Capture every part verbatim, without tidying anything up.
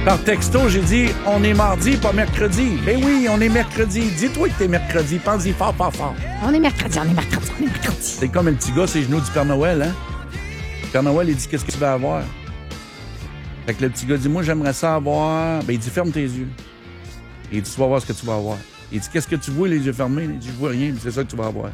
Par texto, j'ai dit, on est mardi, pas mercredi. Ben oui, on est mercredi. Dis-toi que t'es mercredi. Pense-y fort, fort, fort. On est mercredi, on est mercredi, on est mercredi. C'est comme un petit gars, c'est les genoux du Père Noël, hein? Le Père Noël, il dit, qu'est-ce que tu vas avoir? Fait que le petit gars dit, moi, j'aimerais ça avoir... Ben, il dit, ferme tes yeux. Et il dit, tu vas voir ce que tu vas avoir. Il dit, qu'est-ce que tu vois, les yeux fermés? Il dit, je vois rien, mais c'est ça que tu vas avoir.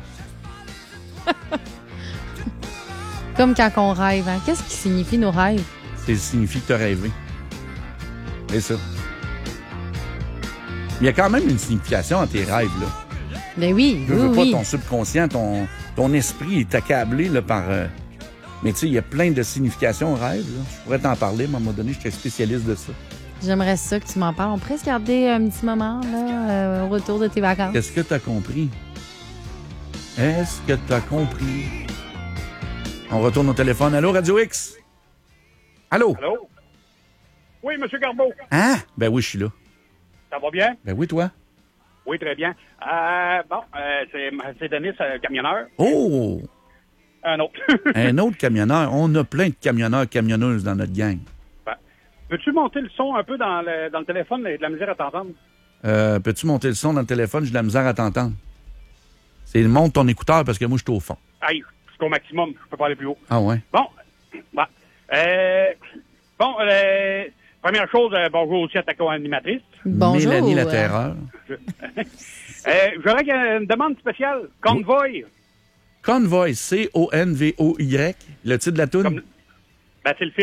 Comme quand on rêve, hein? Qu'est-ce qui signifie nos rêves? Ça signifie que tu as rêvé. C'est ça. Il y a quand même une signification à tes rêves, là. Ben oui, Je oui, veux pas, oui. ton subconscient, ton, ton esprit est accablé là, par... Euh... Mais tu sais, il y a plein de significations aux rêves. Là. Je pourrais t'en parler, mais à un moment donné, je suis spécialiste de ça. J'aimerais ça que tu m'en parles. On pourrait se garder un petit moment là, euh, au retour de tes vacances. Est-ce que tu as compris? Est-ce que tu as compris? On retourne au téléphone. Allô, Radio X? Allô? Allô? Oui, M. Garbeau. Hein? Ben oui, je suis là. Ça va bien? Ben oui, toi? Oui, très bien. Euh, bon, euh, c'est, c'est Denis, euh, camionneur. Oh! Un autre. Un autre camionneur. On a plein de camionneurs, camionneuses dans notre gang. Ben, peux-tu monter le son un peu dans le, dans le téléphone? Il y a de la misère à t'entendre. Euh, peux-tu monter le son dans le téléphone? J'ai de la misère à t'entendre. C'est monte ton écouteur parce que moi, je suis au fond. Aïe, c'est au maximum. Je peux pas aller plus haut. Ah ouais? Bon. Bon. Euh, bon, euh, première chose, euh, bonjour aussi à ta co-animatrice. Bonjour. Mélanie la Terreur. Je... euh, j'aurais une demande spéciale. Convoy. Convoy, C O N V O Y, le titre de la toune. Comme... Ben, c'est le film.